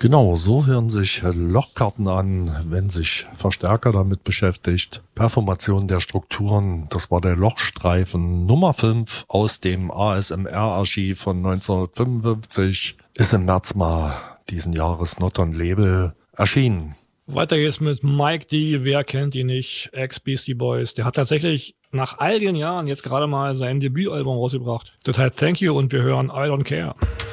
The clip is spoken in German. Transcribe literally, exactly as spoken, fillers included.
Genau, so hören sich Lochkarten an, wenn sich Verstärker damit beschäftigt. Performation der Strukturen, das war der Lochstreifen Nummer fünf aus dem A S M R-Archiv von neunzehnhundertfünfundfünfzig. Ist im März mal diesen Jahres Noton Label erschienen. Weiter geht's mit Mike D. Wer kennt ihn nicht? Ex-Beastie Boys. Der hat tatsächlich nach all den Jahren jetzt gerade mal sein Debütalbum rausgebracht. Das heißt Thank You und wir hören I Don't Care.